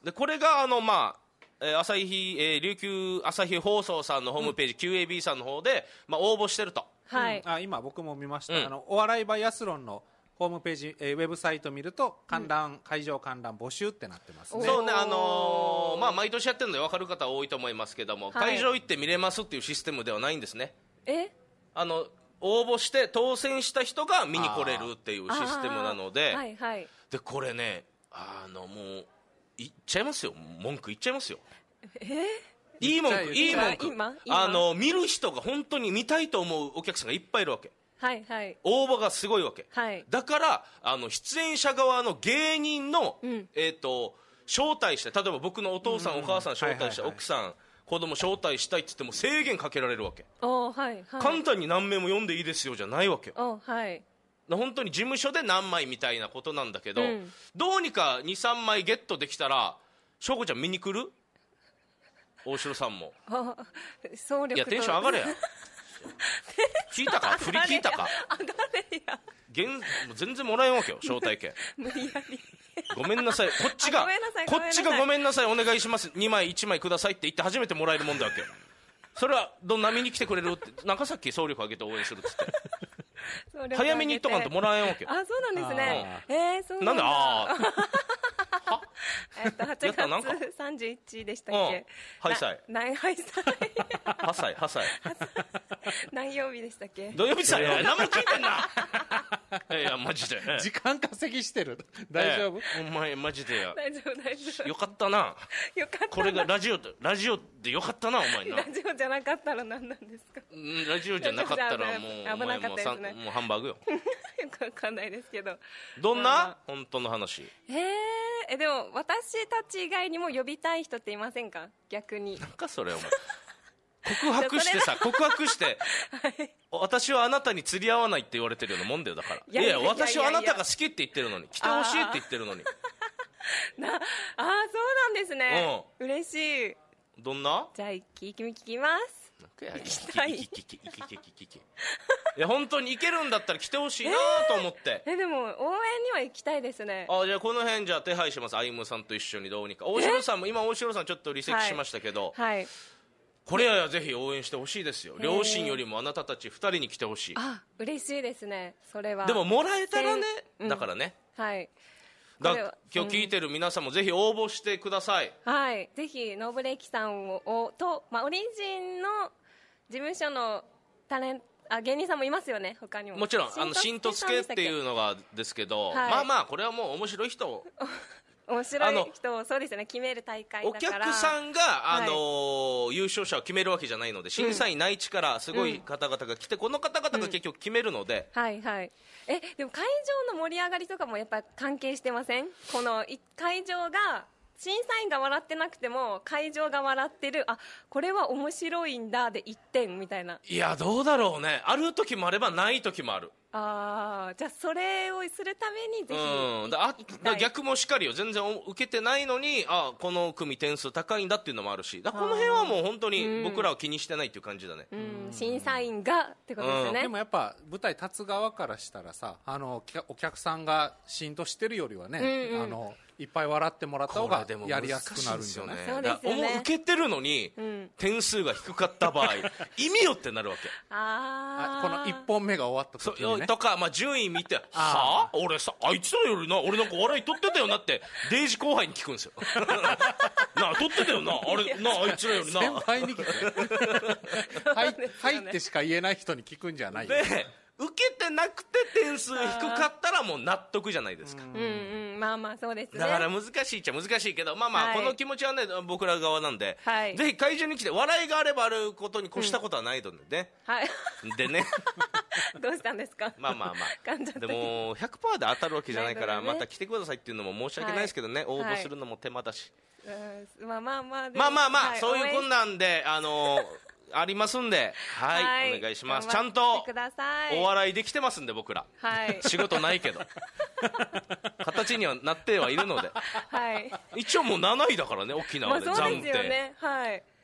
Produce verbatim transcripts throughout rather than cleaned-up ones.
でこれがあのまあえー、朝日、えー、琉球朝日放送さんのホームページ、うん、キューエービー さんの方で、まあ、応募してると、 はい、 うん、あ今僕も見ました、 うん、 あのお笑いバイアスロンのホームページ、えー、ウェブサイト見ると観覧、うん、会場観覧募集ってなってますね。 そうね、あのーまあ、毎年やってるので分かる方多いと思いますけども、はい、会場行って見れますっていうシステムではないんですね。 えあの応募して当選した人が見に来れるっていうシステムなので、 はいはい、 でこれね、あのもう言っちゃいますよ、文句言っちゃいますよ。 えー、 いい文句、いい文句。 今今あの見る人が本当に見たいと思うお客さんがいっぱいいるわけ。 はいはい、 応募がすごいわけ、 はい、 だからあの出演者側の芸人の、うん、えーと招待して、例えば僕のお父さん、うん、お母さん招待して、はいはいはい、奥さん子供招待したいって言っても制限かけられるわけ。 お、はいはい、 簡単に何名も読んでいいですよじゃないわけよ。 お、はい、 本当に事務所で何枚みたいなことなんだけど、うん、どうにか にさん 枚ゲットできたら翔子ちゃん見に来る？大城さんも。 総力と。 いやテンション上がれや聞いたか？振り聞いたか？ 上がれや。 現全然もらえんわけよ招待券。 無理やり。 ごめんなさい、こっちがこっちがごめんなさいお願いします、にまいいちまいくださいって言って初めてもらえるもんだわけよ。それはどんな見に来てくれるって、なんかさっき総力上げて応援するっつって早めに言っとかんともらえんわけよ。 あ、そうなんですね。えー、そうなんだ。ああえっとはちがつさんじゅういちでしたっけ？ ハイサイ。 何ハイサイ。 ハサイハサイ。 何曜日でしたっけ？ 土曜日さえ何も聞いてんな。いやマジで。 時間稼ぎしてる。大丈夫？ お前マジでや。 大丈夫大丈夫。 よかったな。 よかった。 これがラジオラジオでよかったなお前な。 ラジオじゃなかったら何なんですか？ ラジオじゃなかったらもう危なかったですね。 もうハンバーグよ。 よくわかんないですけど。 どんな本当の話？ えー、えでも私たち以外にも呼びたい人っていませんか？逆に。 なんかそれお前告白してさ告白して、はい、私はあなたに釣り合わないって言われてるようなもんだよ。だからいやいや私はあなたが好きって言ってるのに来てほしいって言ってるのになあ、そうなんですね、うん、嬉しい。 どんな？ じゃあ聞き聞きます。 行きたい。いや本当に行けるんだったら来てほしいなと思って、 えー、えでも応援には行きたいですね。 あ、じゃあこの辺じゃあ手配します。アイムさんと一緒にどうにか。大城さんも今大城さんちょっと離席しましたけど、 はい、はい、これはぜひ応援してほしいですよ。両親よりもあなたたちふたりに来てほしい。 あ、嬉しいですね。それはでももらえたらね、うん、だからね、 はいだ今日聞いてる皆さんもぜひ応募してください。 はい、ぜひノーブレーキさんをと、まあ、オリジンの事務所のタレントあ芸人さんもいますよね。他にももちろんあの新とつけっていうのがですけど、はい、まあまあこれはもう面白い人を面白い人をそうですね決める大会だからお客さんが、あのーはい、 優勝者を決めるわけじゃないので審査員内地からすごい方々が来て、うん、この方々が結局決めるので、 うん、はいはい。えでも会場の盛り上がりとかもやっぱ関係してません？この会場が審査員が笑ってなくても会場が笑ってる、あこれは面白いんだでいってんみたいな。 いやどうだろうね、ある時もあればない時もある。 ああ、じゃあそれをするためにぜひ、 うん、だあだ逆もしかりよ。全然受けてないのにあこの組点数高いんだっていうのもあるし、だこの辺はもう本当に僕らは気にしてないっていう感じだね。 うん、うん、審査員がってことですよね、うん、 でもやっぱ舞台立つ側からしたらさ、あのお客さんが浸透してるよりはね、うんうん、あのいっぱい笑ってもらった方がやりやすくなるんじゃない？ そうですよね。 受けてるのに、うん、点数が低かった場合意味よってなるわけ。 ああこのいっぽんめが終わった時に、ね、 とか、まあ、順位見てはあ俺さあいつらよりな俺なんか笑い取ってたよなってデイジ後輩に聞くんですよなあ取ってたよなあれなあいつらよりな先輩に聞くはい、はいってしか言えない人に聞くんじゃないよ。 で受けてなくて点数低かったらもう納得じゃないですか。 うんうん、まあまあそうですね。 だから難しいっちゃ難しいけど、まあまあこの気持ちはね、はい、僕ら側なんで、はい、ぜひ会場に来て笑いがあればあることに越したことはないのでね、うん、はいでねどうしたんですか。 まあまあまあでも ひゃくパーセント で当たるわけじゃないから、ね、また来てくださいっていうのも申し訳ないですけどね、はい、応募するのも手間だし、 はい、まあまあまあまあまあまあ、はい、そういう困難であのーありますんで、はい、はい、お願いします。ちゃんとお笑いできてますんで僕ら、はい、仕事ないけど形にはなってはいるので、はい、一応もうなないだからね沖縄で、 まあ、そうですよね、はい、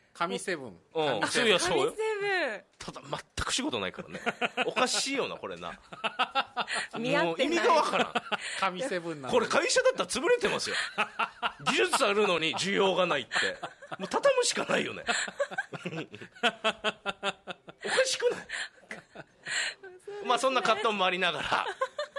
神セブン。 うん、いやそうよ。 神セブン。 ただ全く仕事ないからね。おかしいよなこれな。 似合ってない。 もう意味がわからん。 神セブンなんでこれ会社だったら潰れてますよ。技術あるのに需要がないってもう畳むしかないよね。おかしくない？まあそんな葛藤もありながら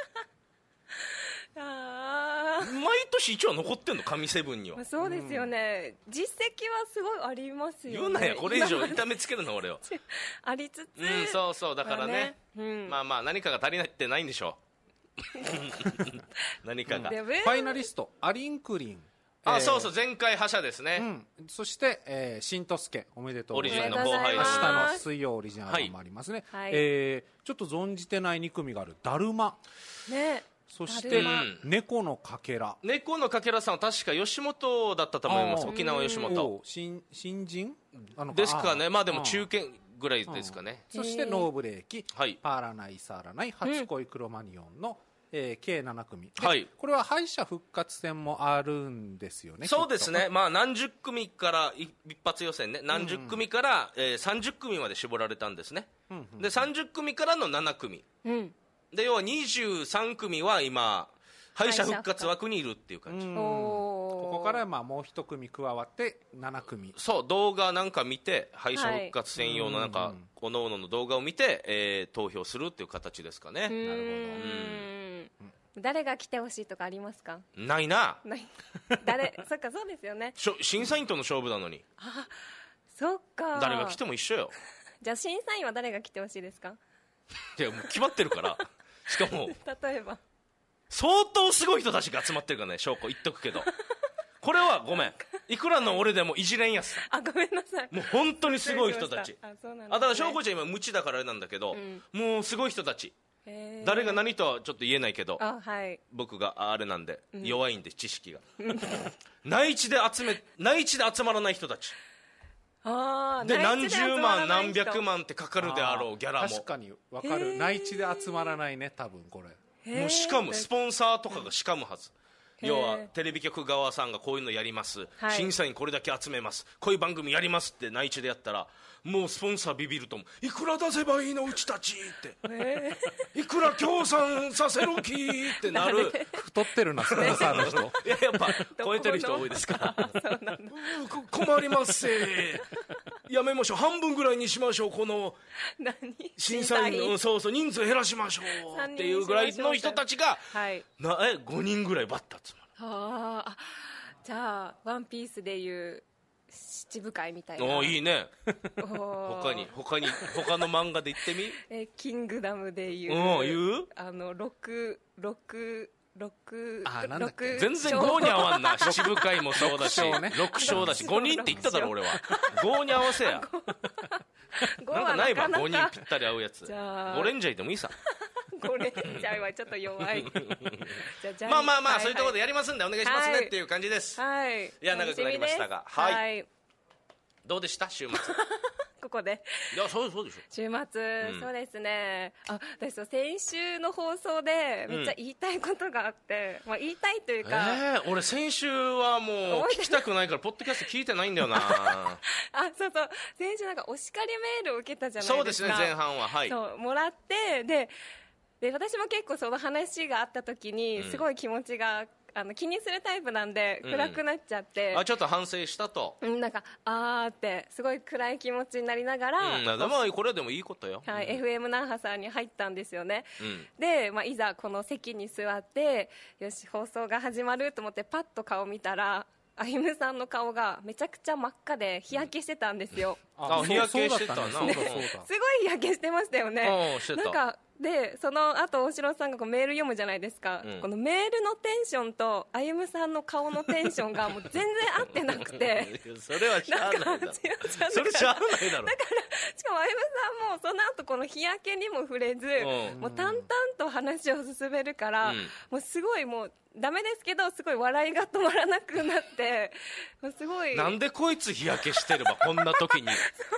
あ毎年一応残ってんの神セブンには。 ーそうですよね、うん、実績はすごいありますよね。 言うなやこれ以上痛めつけるの俺を。 ありつつ、 うん、そうそうだからね、 まあね、うん、 まあまあ何かが足りないってないんでしょう。何かが、うん、 ファイナリストアリンクリン、 あ、えー、そうそう前回覇者ですね、 うん、そして、えー、新とすけおめでとうございます。 オリジナルの後輩明日の水曜オリジナルもありますね、 はい、 えー、ちょっと存じてないに組があるだるまね、 そして、うん、猫のかけら。 猫のかけらさんは確か吉本だったと思います。沖縄吉本。 新新人ですかね。まあでも中堅ぐらいですかね。 そしてノーブレーキ、 はい、 パラナイサーラナイ、初恋クロマニオンの、えー、計なな組、 はい、 これは敗者復活戦もあるんですよね。 そうですね。まあ何十組から一発予選ね、何十組から、うん、えー、さんじゅっ組まで絞られたんですね、うんうん、でさんじゅっ組からのなな組、うん、で要はにじゅうさん組は今敗者復活枠にいるっていう感じ。 ここからまあもう一組加わってなな組。 そう動画なんか見て敗者復活専用のなんかおのおのの動画を見て、えー、投票するっていう形ですかね。なるほど、 うん、誰が来てほしいとかありますか？ ないな。 ない誰そっかそうですよね。 審査員との勝負なのに。 あそっか誰が来ても一緒よ。 じゃあ審査員は誰が来てほしいですか？ いやもう決まってるからしかも例えば相当すごい人たちが集まってるからね。証拠言っとくけどこれはごめんいくらの俺でもいじれんやつ。 あごめんなさい。 もう本当にすごい人たち。 あそうなんですね。 あだから証拠ちゃん今無知だからあれなんだけど、うん、もうすごい人たち。誰が何とはちょっと言えないけど、 あ、はい、 僕があれなんで、うん、弱いんで知識が内地で集め内地で集まらない人たち。 あで何十万何百万ってかかるであろうギャラも。 確かに分かる。内地で集まらないね多分これ。 もうしかもスポンサーとかがしかむはず。要はテレビ局側さんがこういうのやります、はい、審査員これだけ集めます、こういう番組やりますって内地でやったらもうスポンサービビると思う。いくら出せばいいのうちたちっていくら協賛させろきってなる。 太ってるなスポンサーの人。 いややっぱ超えてる人多いですからそうなんだ困りますせやめましょう半分ぐらいにしましょうこの審査員のそうそう人数減らしましょうっていうぐらいの人たちが、はい、なえごにんぐらいバッタ集まる。 ああじゃあワンピースでいう七部会みたいな。 おいいね他に他に他の漫画で言ってみえキングダムでいううん言うあの六六六あなんだっけ全然ごに合わんな七部会もそうだしろく勝だしごにんって言っただろ俺はごに合わせやなんかないわごにんぴったり合うやつ。ごレンジャーいてもいいさごレンジャーはちょっと弱いじゃじゃまあまあまあ、はいはい、そういうところでやりますんでお願いしますね、はい、っていう感じです。 はい、 いや長くなりましたが、はい、はい、どうでした週末ここでいやそうそうでしょ週末、うん、そうですね。あ私そう先週の放送でめっちゃ言いたいことがあって、うん、まあ、言いたいというか、 えー、俺先週はもう聞きたくないからポッドキャスト聞いてないんだよなあそうそう先週なんかお叱りメールを受けたじゃないですか。 そうですね前半ははいそうもらってでで私も結構その話があった時にすごい気持ちが、うん、あの気にするタイプなんで暗くなっちゃって、 うん、あちょっと反省したと、 うん、なんかあーってすごい暗い気持ちになりながら、 うん、でもこれでもいいことよ、 はい、うん、エフエム 那覇さんに入ったんですよね、 うん、 で、まあ、いざこの席に座ってよし放送が始まると思ってパッと顔見たらあゆむさんの顔がめちゃくちゃ真っ赤で日焼けしてたんですよ、 うん、あ日焼けしてたな、ね、 すごい日焼けしてましたよね。なんかでその後大城さんがこうメール読むじゃないですか、うん、このメールのテンションとあゆむさんの顔のテンションがもう全然合ってなくてそれはしゃあないだろそれしゃあないだろ。 だからしかもあゆむさんもその後この日焼けにも触れず、うん、もう淡々と話を進めるから、うん、もうすごいもうダメですけどすごい笑いが止まらなくなってもうすごいなんでこいつ日焼けしてればこんな時に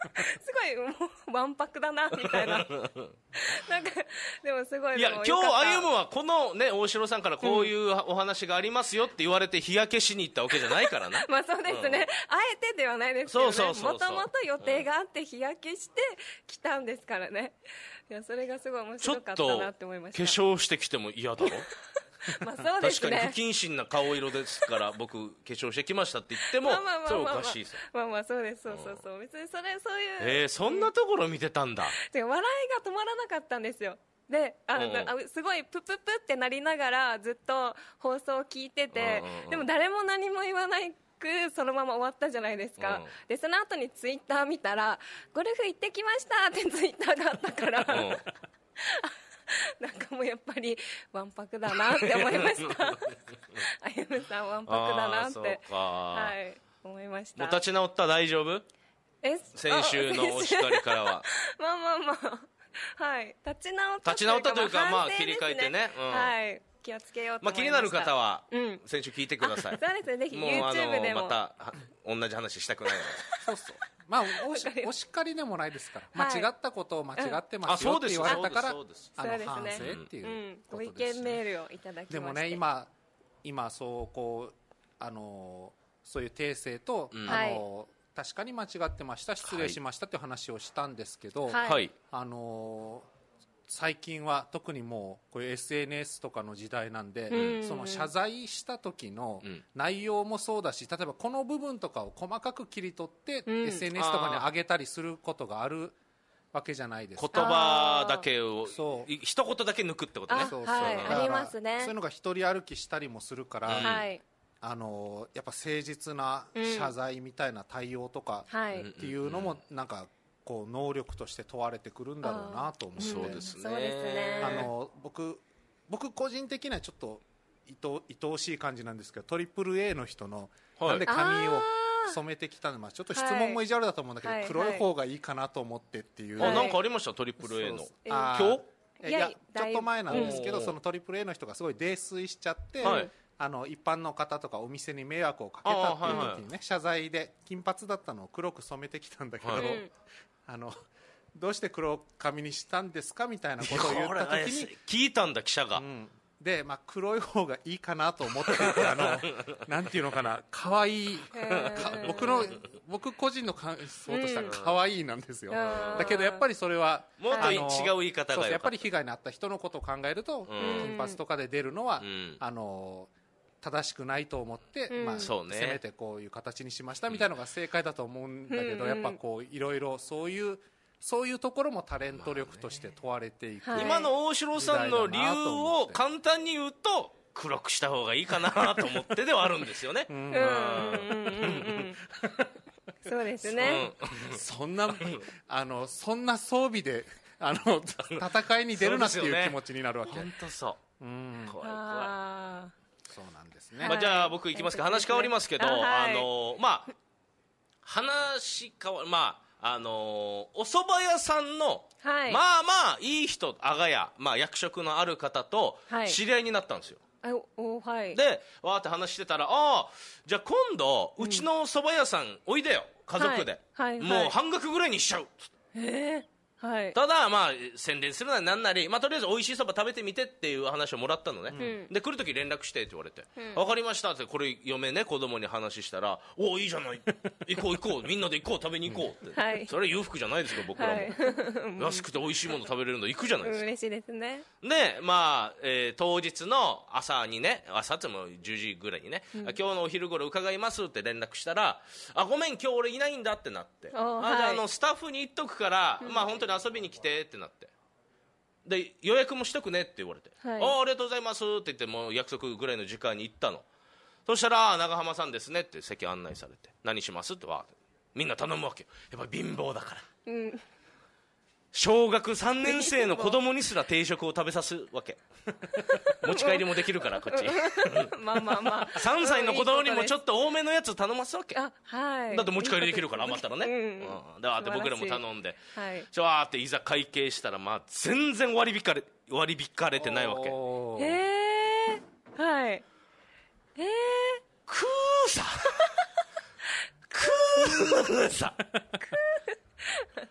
ごいもうわんぱくだなみたいななんかでもすごいいや今日歩むはこのね大城さんからこういうお話がありますよって言われて日焼けしに行ったわけじゃないからなまあそうですね、うん、あえてではないですけどね、 そうそうそうそう、 もともと予定があって日焼けして来たんですからね。いやそれがすごい面白かったなって思いました。 化粧してきても嫌だろまあそうですね、 確かに不謹慎な顔色ですから僕化粧してきましたって言ってもまあまあまあまあ、 それおかしいさ。 まあまあそうです、そうそうそう、別にそれそういうえー、そんなところ見てたんだ。 てか笑いが止まらなかったんですよ。であの、うん、すごいプププってなりながらずっと放送を聞いてて、うんうんうん、でも誰も何も言わないくそのまま終わったじゃないですか、うん、でその後にツイッター見たらゴルフ行ってきましたってツイッターがあったから、うんなんかもうやっぱりわんぱくだなって思いましたあゆむさんわんぱくだなって、はい、思いました。 もう立ち直った？大丈夫？え先週のお叱りからはまあまあまあはい立ち直った立ち直ったというか、まあ切り替えてね、うん、 はい気をつけようと思いました。まあ、 気になる方は先週聞いてください、うん、 そうですね、ぜひ YouTube でももうまた同じ話したくないのでそうそうまあおしお叱りでもないですから、はい、間違ったことを間違ってますよって言われたから、あの反省っていうことですね。 ご意見メールをいただきまして、 でもね今今そうこうあのそういう訂正と、うん、あの、はい、確かに間違ってました失礼しましたっていう話をしたんですけど、はい、あの最近は特にもうこういう エスエヌエス とかの時代なんで、うん、その謝罪した時の内容もそうだし、例えばこの部分とかを細かく切り取って、うん、エスエヌエス とかに上げたりすることがあるわけじゃないですか。 言葉だけを一言だけ抜くってことね。 そうそう、はい、ありますね。 そういうのが一人歩きしたりもするから、うん、あのやっぱ誠実な謝罪みたいな対応とかっていうのもなんかこう能力として問われてくるんだろうなと思って。 そうですね。 あの僕僕個人的にはちょっと愛愛おしい感じなんですけど、トリプル A の人の、はい、なんで髪を染めてきたの、まあ、ちょっと質問も意地悪だと思うんだけど、はい、黒い方がいいかなと思ってっていう、 はい、あなんかありましたトリプル A の今日いやちょっと前なんですけど、そのトリプル A の人がすごい泥酔しちゃって、はい、あの一般の方とかお店に迷惑をかけたっていう時にね、はいはい、謝罪で金髪だったのを黒く染めてきたんだけど、はい、あのどうして黒髪にしたんですかみたいなことを言った時に聞いたんだ記者が、うん、 で、まあ、黒い方がいいかなと思っててあのなんていうのかな可愛い僕の僕個人の感想としたら可愛いなんですよ、うん、だけどやっぱりそれはもっと違う言い方がそうやっぱり被害に遭った人のことを考えると、うん、金髪とかで出るのは、うん、あの正しくないと思って、うんまあね、せめてこういう形にしましたみたいなのが正解だと思うんだけど、うん、やっぱこういろいろそういうそういうところもタレント力として問われていく、まあね、今の大城さんの理由を簡単に言うと黒くした方がいいかなと思ってではあるんですよね。うんうんうんうんそうですね、 うん、そんなあのそんな装備であの戦いに出るなっていう気持ちになるわけ。 本当そう、うん、怖い怖い。 そうなんですね、 まあ、じゃあ僕いきますか。話変わりますけど、はい、あのまあ話変わまああのー、お蕎麦屋さんの、はい、まあまあいい人阿賀屋、まあ、役職のある方と知り合いになったんですよ、 はいおはい、 でわーって話してたら、ああじゃあ今度うちの蕎麦屋さんおいでよ家族で、はいはい、もう半額ぐらいにしちゃうっつって、 えーはい、 ただまあ宣伝するなりなんなり、まあ、とりあえず美味しいそば食べてみてっていう話をもらったのね、うん、で来るとき連絡してって言われて、うん、分かりましたってこれ嫁ね子供に話したら、おおいいじゃない行こう行こうみんなで行こう食べに行こうって、はい、それは裕福じゃないですか僕らも、はい、安くて美味しいもの食べれるの行くじゃないですか、 嬉しいですね。 でまあ、えー、当日の朝にね朝ってもじゅうじぐらいにね、うん、今日のお昼頃伺いますって連絡したら、あごめん今日俺いないんだってなって、あ、はい、じゃあ、あのスタッフに言っとくから、うん、まあ本当に遊びに来てってなって、で予約もしとくねって言われて、はい、あ, ありがとうございますって言ってもう約束ぐらいの時間に行ったの。そしたら長浜さんですねって席案内されて、何しますってわみんな頼むわけよ。やっぱり貧乏だから、うん、小学さんねん生の子供にすら定食を食べさすわけ持ち帰りもできるからこっちまあまあまあさんさいの子供にもちょっと多めのやつ頼ますわけ。 あ、はい、 だって持ち帰りできるから余ったらね、うん、でって僕らも頼んで、はい、ちょわーっていざ会計したら、まあ、全然割り引かれ割り引かれてないわけ。 へえー、はい、えー、 くーさくーさ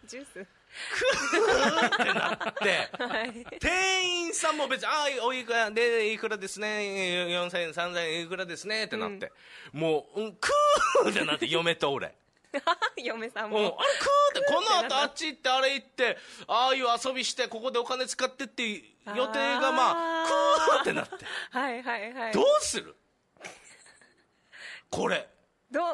ジュースクーってなって、はい、店員さんも別に、ああ、おいくらで、いくらですね、よんせんえん、さんぜんえん、いくらですねってなって、うん、もう、うん、クーってなって、嫁と俺。 嫁さんも、 うん、あれクーってこの後あっち行ってあれ行ってああいう遊びしてここでお金使ってっていう予定がまあクーってなってはいはいはい、 どうするこれ